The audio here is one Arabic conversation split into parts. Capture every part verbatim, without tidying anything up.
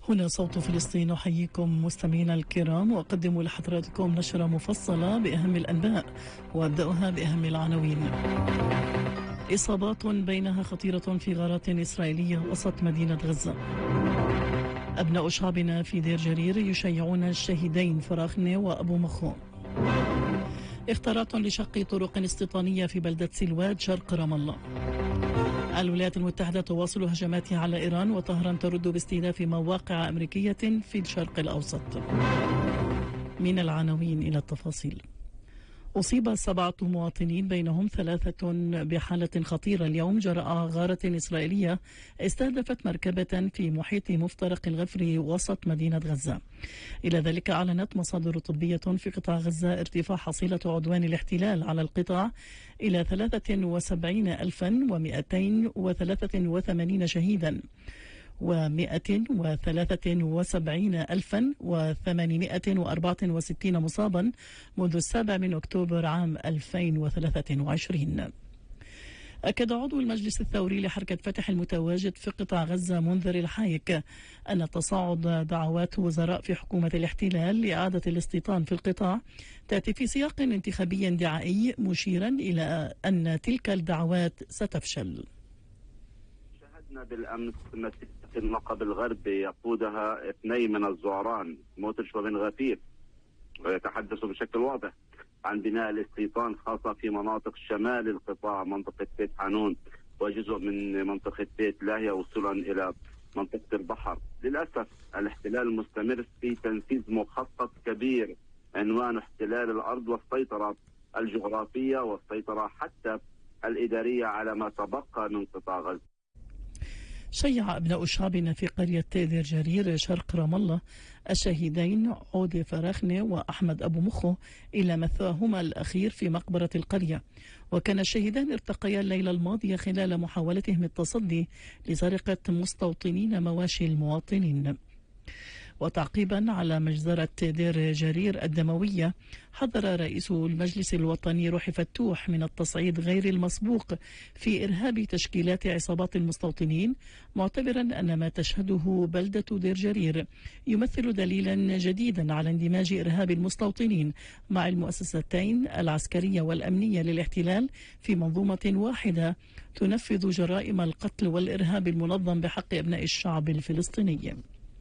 هنا صوت فلسطين، أحييكم مستمعينا الكرام وأقدم لحضراتكم نشرة مفصلة بأهم الأنباء، وأبدأها بأهم العناوين. إصابات بينها خطيرة في غارات إسرائيلية وسط مدينة غزة. أبناء شعبنا في دير جرير يشيعون الشهيدين فراخني وأبو مخو. اختارات لشق طرق استيطانية في بلدة سلواد شرق رام الله. الولايات المتحدة تواصل هجماتها على إيران، وطهران ترد باستهداف مواقع أمريكية في الشرق الأوسط. من العناوين إلى التفاصيل. أصيب سبعة مواطنين بينهم ثلاثة بحالة خطيرة اليوم جراء غارة إسرائيلية استهدفت مركبة في محيط مفترق الغفر وسط مدينة غزة. إلى ذلك أعلنت مصادر طبية في قطاع غزة ارتفاع حصيلة عدوان الاحتلال على القطاع إلى ثلاثة وسبعين ألفا ومئتين وثلاثة وثمانين شهيدا ومئة وثلاثة وسبعين ألفا وثمانمئة وأربعة وستين مصابا منذ السابع من أكتوبر عام ألفين وثلاثة وعشرين. أكد عضو المجلس الثوري لحركة فتح المتواجد في قطاع غزة منذر الحايك أن تصاعد دعوات وزراء في حكومة الاحتلال لإعادة الاستيطان في القطاع تأتي في سياق انتخابي دعائي، مشيرا إلى أن تلك الدعوات ستفشل. شهدنا بالأمس مسيرة في النقب الغربي يقودها اثنين من الزعران موتش وبن غفير، ويتحدثوا بشكل واضح عن بناء الاستيطان خاصة في مناطق شمال القطاع، منطقة بيت حانون وجزء من منطقة بيت لاهيا وصولا إلى منطقة البحر. للأسف الاحتلال مستمر في تنفيذ مخطط كبير عنوان احتلال الأرض والسيطرة الجغرافية والسيطرة حتى الإدارية على ما تبقى من قطاع غزة. شيع أبناء شعبنا في قرية دير جرير شرق رام الله الشهيدين عودي فراخني وأحمد أبو مخو إلى مثواهما الأخير في مقبرة القرية. وكان الشهيدان ارتقيا الليلة الماضية خلال محاولتهم التصدي لسرقة مستوطنين مواشي المواطنين. وتعقيبا على مجزرة دير جرير الدموية، حذر رئيس المجلس الوطني روحي فتوح من التصعيد غير المسبوق في إرهاب تشكيلات عصابات المستوطنين، معتبرا أن ما تشهده بلدة دير جرير يمثل دليلا جديدا على اندماج إرهاب المستوطنين مع المؤسستين العسكرية والأمنية للاحتلال في منظومة واحدة تنفذ جرائم القتل والإرهاب المنظم بحق أبناء الشعب الفلسطيني.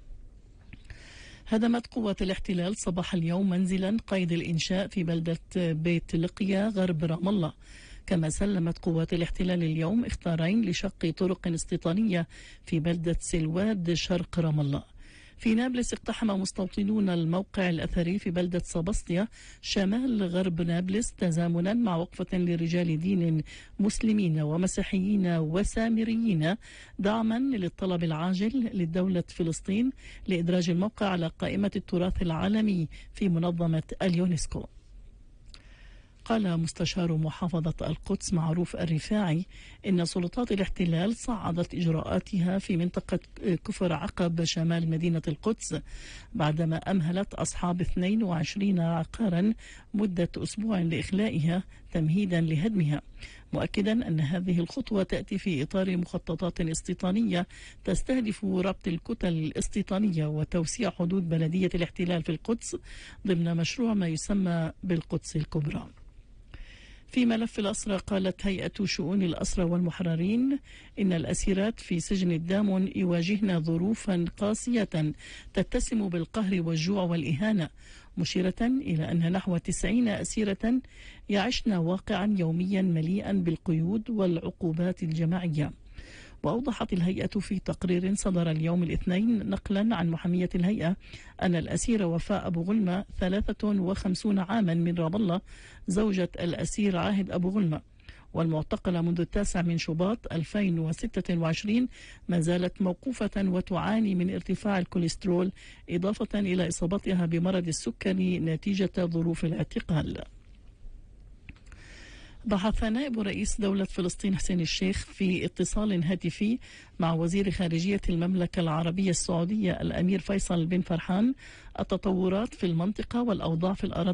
هدمت قوات الاحتلال صباح اليوم منزلا قيد الإنشاء في بلدة بيت لقيا غرب رام الله. كما سلمت قوات الاحتلال اليوم اختارين لشق طرق استيطانية في بلدة سلواد شرق رام الله. في نابلس اقتحم مستوطنون الموقع الأثري في بلدة صباستيا شمال غرب نابلس تزامنا مع وقفة لرجال دين مسلمين ومسيحيين وسامريين دعما للطلب العاجل للدولة فلسطين لإدراج الموقع على قائمة التراث العالمي في منظمة اليونسكو. قال مستشار محافظة القدس معروف الرفاعي إن سلطات الاحتلال صعدت إجراءاتها في منطقة كفر عقب شمال مدينة القدس بعدما أمهلت أصحاب اثنين وعشرين عقارا مدة أسبوع لإخلائها تمهيدا لهدمها، مؤكدا أن هذه الخطوة تأتي في إطار مخططات استيطانية تستهدف ربط الكتل الاستيطانية وتوسيع حدود بلدية الاحتلال في القدس ضمن مشروع ما يسمى بالقدس الكبرى. في ملف الأسرى، قالت هيئة شؤون الأسرى والمحررين إن الأسيرات في سجن الدامون يواجهن ظروفا قاسية تتسم بالقهر والجوع والإهانة، مشيرة إلى أن نحو تسعين أسيرة يعشن واقعا يوميا مليئا بالقيود والعقوبات الجماعية. وأوضحت الهيئة في تقرير صدر اليوم الاثنين نقلا عن محامية الهيئة أن الأسير وفاء أبو غلمة ثلاثة وخمسين عاما من رام الله زوجة الأسير عاهد أبو غلمة والمعتقلة منذ التاسع من شباط ألفين وستة وعشرين ما زالت موقوفة وتعاني من ارتفاع الكوليسترول إضافة إلى إصابتها بمرض السكري نتيجة ظروف الاعتقال. بحث نائب رئيس دولة فلسطين حسين الشيخ في اتصال هاتفي مع وزير خارجية المملكة العربية السعودية الأمير فيصل بن فرحان التطورات في المنطقة والأوضاع في الأراضي